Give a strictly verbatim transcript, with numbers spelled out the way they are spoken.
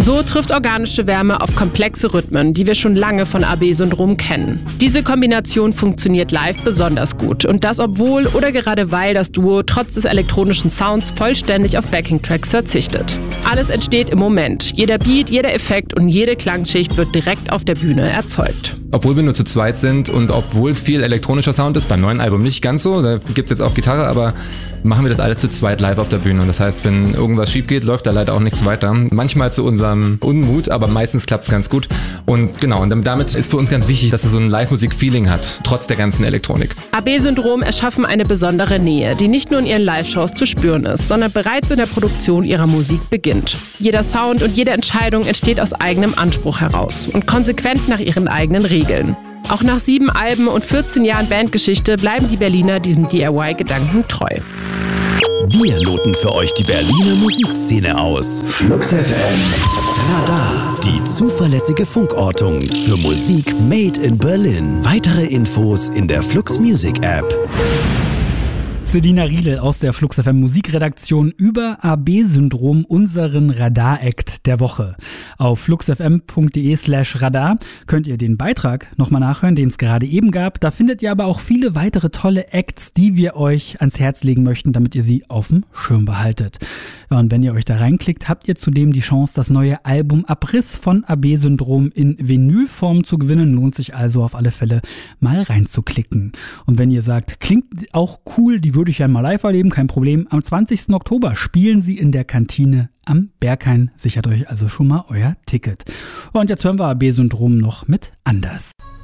So trifft organische Wärme auf komplexe Rhythmen, die wir schon lange von A B-Syndrom kennen. Diese Kombination funktioniert live besonders gut und das obwohl oder gerade weil das Duo trotz des elektronischen Sounds vollständig auf Backing-Tracks verzichtet. Alles entsteht im Moment. Jeder Beat, jeder Effekt und jede Klangschicht wird direkt auf der Bühne erzeugt. Obwohl wir nur zu zweit sind und obwohl es viel elektronischer Sound ist, beim neuen Album nicht ganz so, da gibt es jetzt auch Gitarre, aber machen wir das alles zu zweit live auf der Bühne. Und das heißt, wenn irgendwas schief geht, läuft da leider auch nichts weiter. Manchmal zu unserem Unmut, aber meistens klappt es ganz gut. Und genau, und damit ist für uns ganz wichtig, dass es so ein Live-Musik-Feeling hat, trotz der ganzen Elektronik. A B-Syndrom erschaffen eine besondere Nähe, die nicht nur in ihren Live-Shows zu spüren ist, sondern bereits in der Produktion ihrer Musik beginnt. Jeder Sound und jede Entscheidung entsteht aus eigenem Anspruch heraus und konsequent nach ihren eigenen Regeln. Auch nach sieben Alben und vierzehn Jahren Bandgeschichte bleiben die Berliner diesem D I Y-Gedanken treu. Wir loten für euch die Berliner Musikszene aus. Flux F M Radar. Die zuverlässige Funkortung für Musik made in Berlin. Weitere Infos in der Flux Music App. Selina Riedel aus der Flux F M Musikredaktion über A B-Syndrom, unseren Radar-Act der Woche. Auf fluxfm.de slash radar könnt ihr den Beitrag nochmal nachhören, den es gerade eben gab. Da findet ihr aber auch viele weitere tolle Acts, die wir euch ans Herz legen möchten, damit ihr sie auf dem Schirm behaltet. Ja, und wenn ihr euch da reinklickt, habt ihr zudem die Chance, das neue Album Abriss von A B-Syndrom in Vinylform zu gewinnen. Lohnt sich also auf alle Fälle mal reinzuklicken. Und wenn ihr sagt, klingt auch cool, die würde ich ja mal live erleben, kein Problem. Am zwanzigsten Oktober spielen sie in der Kantine am Berghain. Sichert euch also schon mal euer Ticket. Und jetzt hören wir A B-Syndrom noch mit Anders.